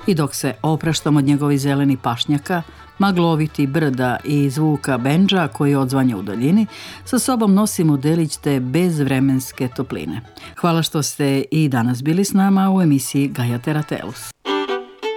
I dok se opraštam od njegovih zelenih pašnjaka, magloviti brda i zvuka bendža koji odzvanja u daljini, sa sobom nosimo delić te bezvremenske topline. Hvala što ste i danas bili s nama u emisiji Gaja Teratelus.